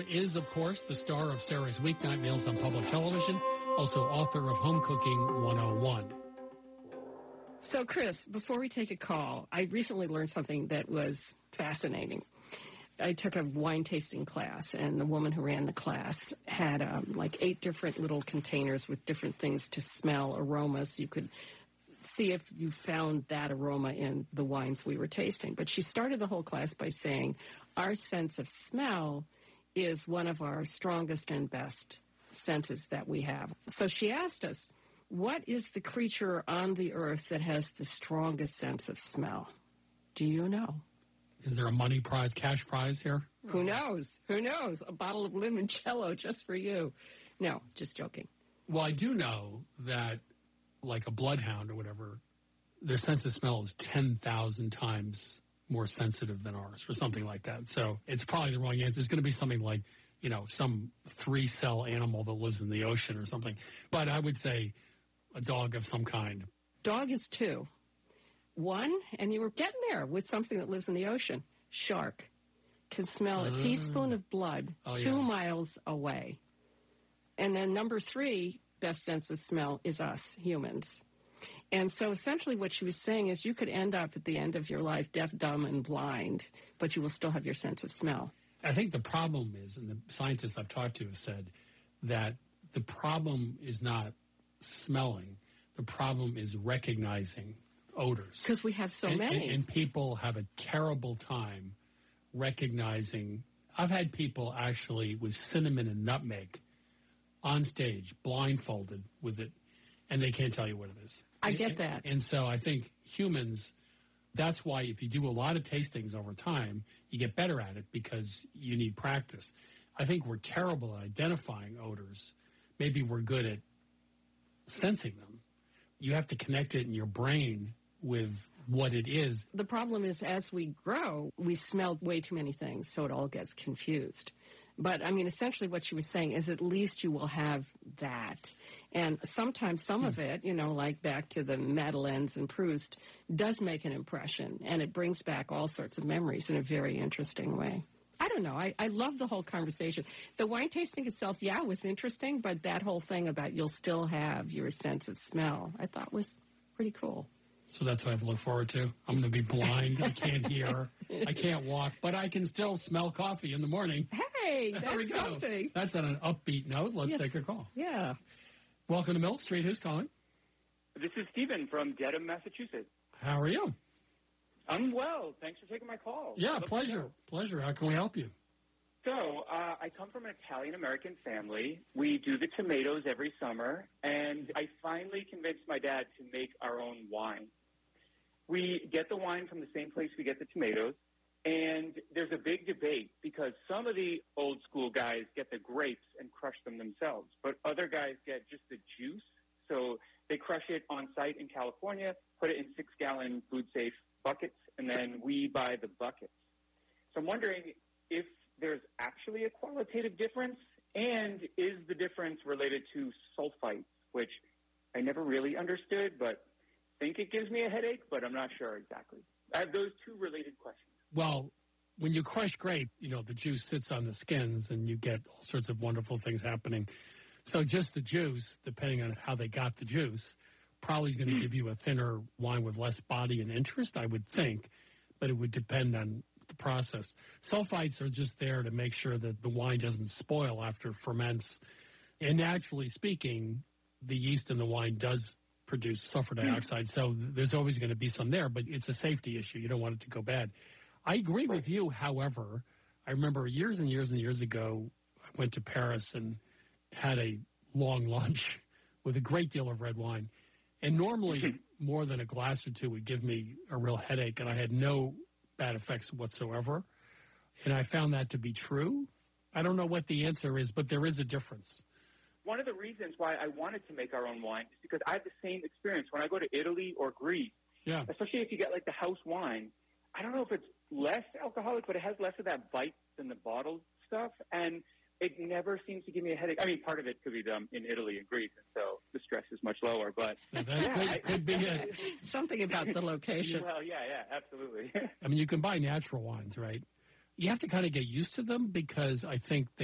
is, of course, the star of Sarah's Weeknight Meals on public television, also author of Home Cooking 101. So, Chris, before we take a call, I recently learned something that was fascinating. I took a wine tasting class, and the woman who ran the class had like 8 different little containers with different things to smell, aromas. You could see if you found that aroma in the wines we were tasting. But she started the whole class by saying, our sense of smell is one of our strongest and best senses that we have. So she asked us, what is the creature on the earth that has the strongest sense of smell? Do you know? Is there a money prize, cash prize here? Who knows? Who knows? A bottle of limoncello just for you. No, just joking. Well, I do know that, like a bloodhound or whatever, their sense of smell is 10,000 times more sensitive than ours or something like that. So it's probably the wrong answer. It's going to be something like, you know, some 3-cell animal that lives in the ocean or something. But I would say a dog of some kind. Dog is 2. 1, and you were getting there with something that lives in the ocean. Shark can smell a teaspoon of blood 2 miles away. And then number 3, best sense of smell, is us, humans. And so essentially what she was saying is you could end up at the end of your life deaf, dumb, and blind, but you will still have your sense of smell. I think the problem is, and the scientists I've talked to have said, that the problem is not smelling. The problem is recognizing odors. Because we have so many. And people have a terrible time recognizing. I've had people actually with cinnamon and nutmeg on stage, blindfolded with it, and they can't tell you what it is. I get that. And so I think humans, that's why if you do a lot of tastings over time, you get better at it because you need practice. I think we're terrible at identifying odors. Maybe we're good at sensing them. You have to connect it in your brain with what it is. The problem is as we grow, we smell way too many things, so it all gets confused. But, I mean, essentially what she was saying is at least you will have that. And sometimes some of it, you know, like back to the Madeleines and Proust, does make an impression. And it brings back all sorts of memories in a very interesting way. I don't know. I love the whole conversation. The wine tasting itself, was interesting. But that whole thing about you'll still have your sense of smell, I thought was pretty cool. So that's what I have to look forward to. I'm going to be blind. I can't hear. I can't walk. But I can still smell coffee in the morning. Hey, that's something. That's on an upbeat note. Let's take a call. Yeah. Welcome to Mill Street. Who's calling? This is Stephen from Dedham, Massachusetts. How are you? I'm well. Thanks for taking my call. Yeah, pleasure. Pleasure. How can we help you? So, I come from an Italian-American family. We do the tomatoes every summer, and I finally convinced my dad to make our own wine. We get the wine from the same place we get the tomatoes, and there's a big debate because some of the old-school guys get the grapes and crush them themselves, but other guys get just the juice. So they crush it on site in California, put it in 6-gallon food-safe buckets, and then we buy the buckets. So I'm wondering if there's actually a qualitative difference, and is the difference related to sulfites, which I never really understood, but think it gives me a headache, but I'm not sure exactly. I have those 2 related questions. Well, when you crush grape, you know, the juice sits on the skins, and you get all sorts of wonderful things happening. So just the juice, depending on how they got the juice, probably is going to give you a thinner wine with less body and interest, I would think, but it would depend on the process. Sulfites are just there to make sure that the wine doesn't spoil after it ferments. And naturally speaking, the yeast in the wine does produce sulfur dioxide, so there's always going to be some there, but it's a safety issue. You don't want it to go bad. I agree with you, however. I remember years and years and years ago, I went to Paris and had a long lunch with a great deal of red wine. And normally, more than a glass or 2 would give me a real headache, and I had no bad effects whatsoever. And I found that to be true. I don't know what the answer is, but there is a difference. One of the reasons why I wanted to make our own wine is because I have the same experience when I go to Italy or Greece, especially if you get like the house wine. I don't know if it's less alcoholic, but it has less of that bite than the bottled stuff, and it never seems to give me a headache. I mean, part of it could be in Italy and Greece, and so the stress is much lower. But that could be it. Something about the location. Well, yeah, absolutely. I mean, you can buy natural wines, right? You have to kind of get used to them because I think